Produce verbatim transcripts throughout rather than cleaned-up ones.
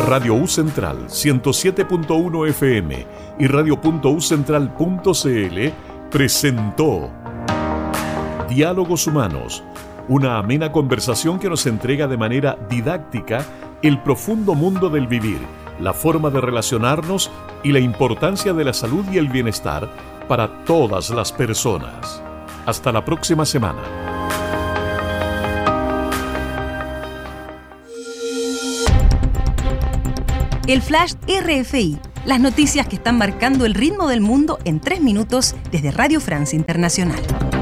Radio U Central ciento siete punto uno F M y radio punto u central punto c l presentó Diálogos Humanos, una amena conversación que nos entrega de manera didáctica el profundo mundo del vivir, la forma de relacionarnos y la importancia de la salud y el bienestar para todas las personas. Hasta la próxima semana. El Flash R F I, las noticias que están marcando el ritmo del mundo en tres minutos desde Radio Francia Internacional.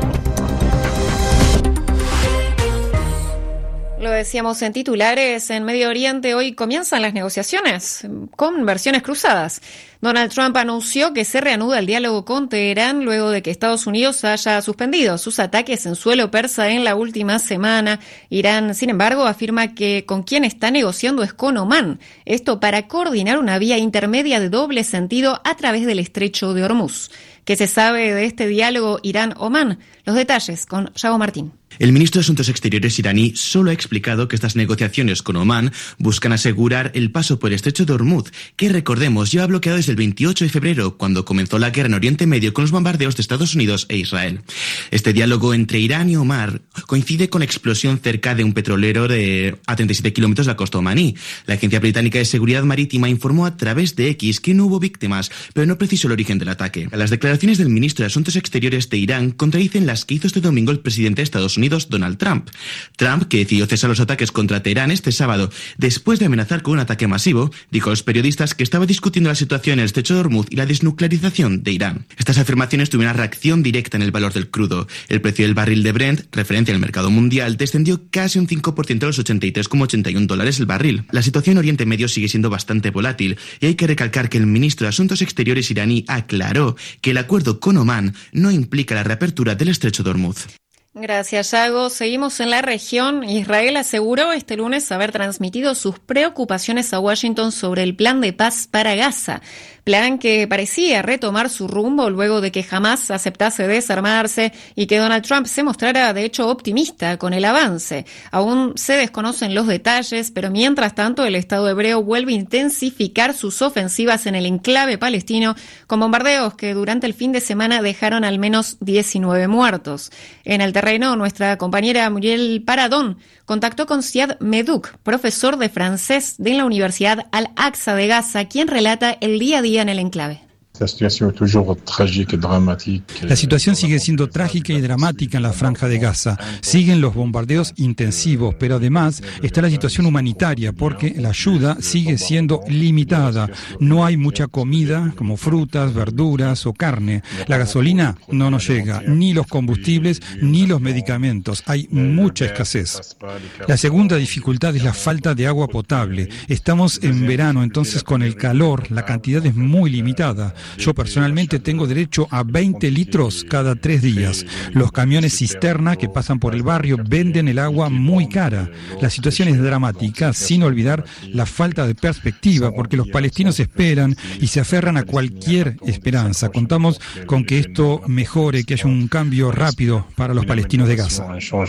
Lo decíamos en titulares, en Medio Oriente hoy comienzan las negociaciones con versiones cruzadas. Donald Trump anunció que se reanuda el diálogo con Teherán luego de que Estados Unidos haya suspendido sus ataques en suelo persa en la última semana. Irán, sin embargo, afirma que con quien está negociando es con Omán. Esto para coordinar una vía intermedia de doble sentido a través del estrecho de Hormuz. ¿Qué se sabe de este diálogo Irán-Omán? Los detalles con Yago Martín. El ministro de Asuntos Exteriores iraní solo ha explicado que estas negociaciones con Omán buscan asegurar el paso por el estrecho de Hormuz, que recordemos lleva bloqueado desde el veintiocho de febrero, cuando comenzó la guerra en Oriente Medio con los bombardeos de Estados Unidos e Israel. Este diálogo entre Irán y Omán coincide con la explosión cerca de un petrolero de a treinta y siete kilómetros de la costa omaní. La Agencia Británica de Seguridad Marítima informó a través de X que no hubo víctimas, pero no precisó el origen del ataque. Las declaraciones del ministro de Asuntos Exteriores de Irán contradicen las que hizo este domingo el presidente de Estados Unidos, Donald Trump. Trump, que decidió cesar los ataques contra Teherán este sábado después de amenazar con un ataque masivo, dijo a los periodistas que estaba discutiendo la situación en el estrecho de Hormuz y la desnuclearización de Irán. Estas afirmaciones tuvieron una reacción directa en el valor del crudo. El precio del barril de Brent, referencia al mercado mundial, descendió casi un cinco por ciento a los ochenta y tres coma ochenta y uno dólares el barril. La situación en Oriente Medio sigue siendo bastante volátil y hay que recalcar que el ministro de Asuntos Exteriores iraní aclaró que el acuerdo con Omán no implica la reapertura del estrecho de Hormuz. Gracias, Yago. Seguimos en la región. Israel aseguró este lunes haber transmitido sus preocupaciones a Washington sobre el plan de paz para Gaza. Plan que parecía retomar su rumbo luego de que Hamás aceptase desarmarse y que Donald Trump se mostrara de hecho optimista con el avance. Aún se desconocen los detalles, pero mientras tanto el Estado hebreo vuelve a intensificar sus ofensivas en el enclave palestino con bombardeos que durante el fin de semana dejaron al menos diecinueve muertos. En el terreno, nuestra compañera Muriel Paradón contactó con Siad Medouk, profesor de francés de la Universidad Al-Aqsa de Gaza, quien relata el día a día en el enclave. La situación sigue siendo trágica y dramática en la Franja de Gaza. Siguen los bombardeos intensivos, pero además está la situación humanitaria porque la ayuda sigue siendo limitada. No hay mucha comida como frutas, verduras o carne. La gasolina no nos llega, ni los combustibles ni los medicamentos. Hay mucha escasez. La segunda dificultad es la falta de agua potable. Estamos en verano, entonces con el calor la cantidad es muy limitada. Yo personalmente tengo derecho a veinte litros cada tres días. Los camiones cisterna que pasan por el barrio venden el agua muy cara. La situación es dramática, sin olvidar la falta de perspectiva, porque los palestinos esperan y se aferran a cualquier esperanza. Contamos con que esto mejore, que haya un cambio rápido para los palestinos de Gaza.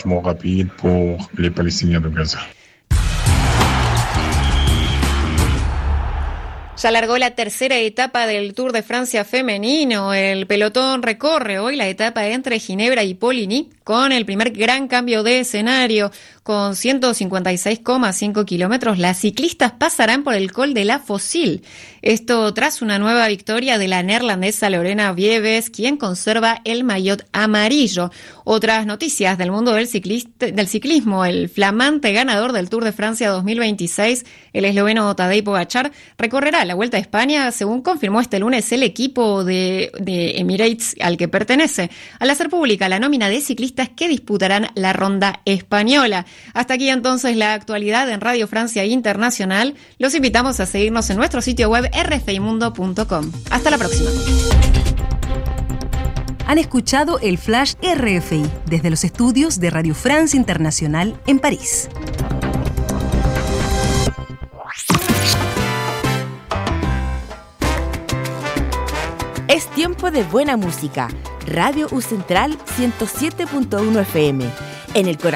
Ya largó la tercera etapa del Tour de Francia femenino. El pelotón recorre hoy la etapa entre Ginebra y Poligny con el primer gran cambio de escenario. Con ciento cincuenta y seis coma cinco kilómetros, las ciclistas pasarán por el Col de la Fossil. Esto tras una nueva victoria de la neerlandesa Lorena Wiebes, quien conserva el maillot amarillo. Otras noticias del mundo del, ciclista, del ciclismo. El flamante ganador del Tour de Francia dos mil veintiséis, el esloveno Tadej Pogačar, recorrerá la Vuelta a España, según confirmó este lunes el equipo de, de Emirates al que pertenece, al hacer pública la nómina de ciclistas que disputarán la ronda española. Hasta aquí entonces la actualidad en Radio Francia Internacional. Los invitamos a seguirnos en nuestro sitio web r f i mundo punto com. Hasta la próxima. Han escuchado el Flash R F I desde los estudios de Radio Francia Internacional en París. Es tiempo de buena música. Radio U Central ciento siete punto uno F M. En el corazón